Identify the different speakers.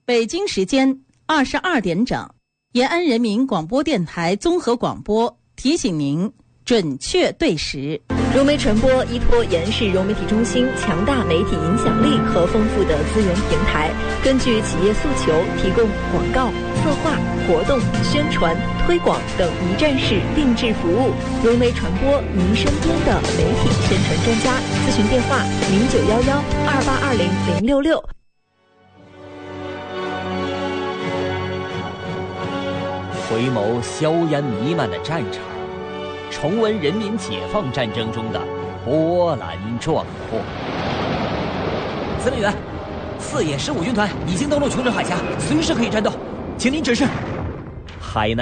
Speaker 1: 北京时间22点整，延安人民广播电台综合广播提醒您准确对时。
Speaker 2: 融媒传播依托延安市融媒体中心强大媒体影响力和丰富的资源平台，根据企业诉求提供广告、策划、活动、宣传、推广等一站式定制服务。融媒传播，您身边的媒体宣传专家。咨询电话：0911282066。
Speaker 3: 回眸硝烟弥漫的战场，重温人民解放战争中的波澜壮阔。司令员，4野15军团已经登陆琼州海峡，随时可以战斗，请您指示。海南